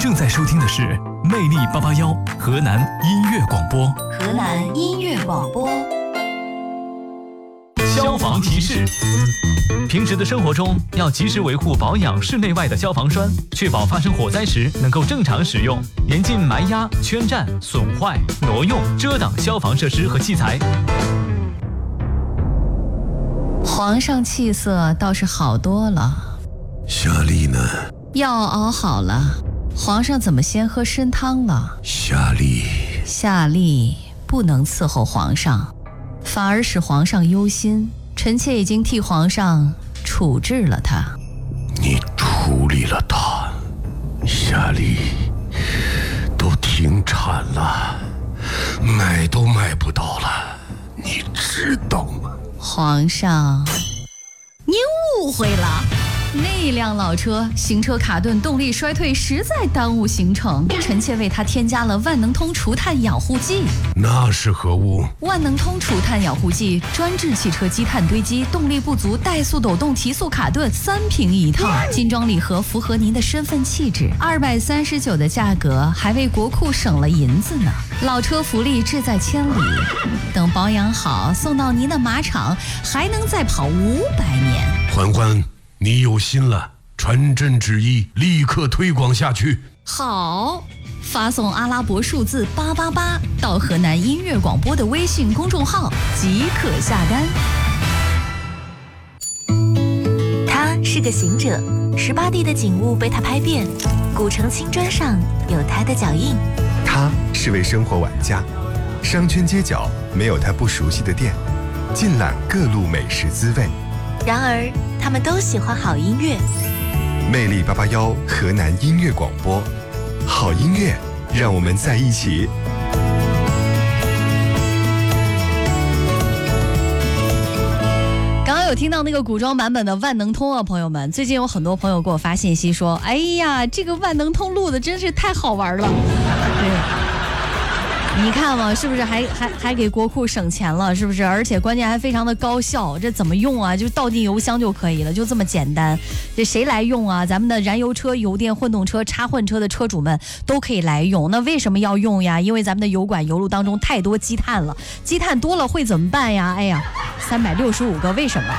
正在收听的是魅力881河南音乐广播。 河南音乐广播。 消防提示：平时的生活中要及时维护保养室内外的消防栓，确保发生火灾时能够正常使用，严禁埋压、圈占、损坏、挪用、遮挡消防设施和器材。 皇上气色倒是好多了。 夏丽呢？ 药熬好了。皇上怎么先喝参汤了？ 夏丽不能伺候皇上，反而使皇上忧心。臣妾已经替皇上处置了他。 你处理了他？夏丽都停产了，买都买不到了，你知道吗？ 皇上，您误会了。那辆老车行车卡顿，动力衰退，实在耽误行程。臣妾为他添加了万能通除碳养护剂。 那是何物？ 万能通除碳养护剂专治汽车积碳堆积、动力不足、怠速抖动、提速卡顿，3瓶一套，精装礼盒，符合您的身份气质。239的价格，还为国库省了银子呢。老车福利志在千里，等保养好送到您的马场，还能再跑500年。 欢，你有心了，传朕旨意，立刻推广下去。 好，发送阿拉伯数字888到河南音乐广播的微信公众号即可下单。 他是个行者，18地的景物被他拍遍，古城青砖上有他的脚印。 他是位生活玩家，商圈街角没有他不熟悉的店，尽览各路美食滋味。 然而他们都喜欢好音乐。 魅力881河南音乐广播，好音乐让我们在一起。 刚刚有听到那个古装版本的万能通啊，朋友们，最近有很多朋友给我发信息说，哎呀，这个万能通录的真是太好玩了。对，你看嘛，是不是还给国库省钱了，是不是？而且关键还非常的高效，这怎么用啊？就倒进油箱就可以了，就这么简单。这谁来用啊？咱们的燃油车、油电混动车、插混车的车主们都可以来用。那为什么要用呀？因为咱们的油管油路当中太多积碳了，积碳多了会怎么办呀？哎呀，365个为什么？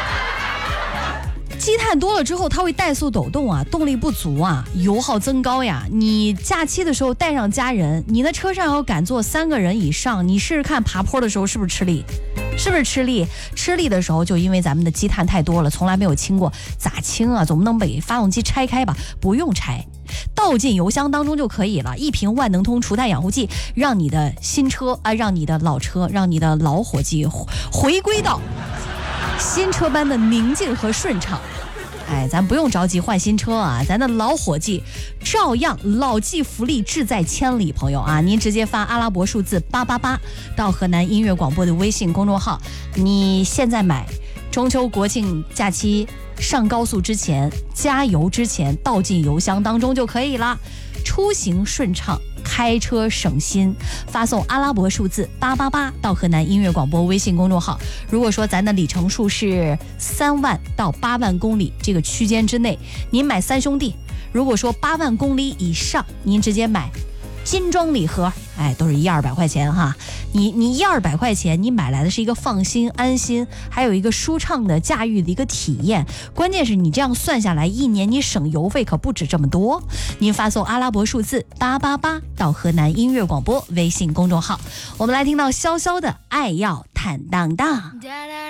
积碳多了之后，它会怠速抖动啊，动力不足啊，油耗增高呀。你假期的时候带上家人，你的车上要敢坐3个人以上，你试试看爬坡的时候是不是吃力？是不是吃力？吃力的时候就因为咱们的积碳太多了，从来没有清过，咋清啊？总不能把发动机拆开吧？不用拆，倒进油箱当中就可以了。1瓶万能通除碳养护剂，让你的新车啊，让你的老车，让你的老伙计回归到新车般的宁静和顺畅。哎，咱不用着急换新车啊，咱的老伙计照样老骥伏枥，志在千里。朋友啊，您直接发阿拉伯数字888到河南音乐广播的微信公众号，你现在买，中秋国庆假期上高速之前，加油之前倒进油箱当中就可以了，出行顺畅，开车省心。发送阿拉伯数字888到河南音乐广播微信公众号。如果说咱的里程数是3万到8万公里这个区间之内，您买3兄弟；如果说8万公里以上，您直接买精装礼盒，哎，都是100-200块钱哈。你100-200块钱，你买来的是一个放心安心，还有一个舒畅的驾驭的一个体验。关键是你这样算下来，1年你省油费可不止这么多。您发送阿拉伯数字888到河南音乐广播微信公众号。我们来听到潇潇的《爱要坦荡荡》。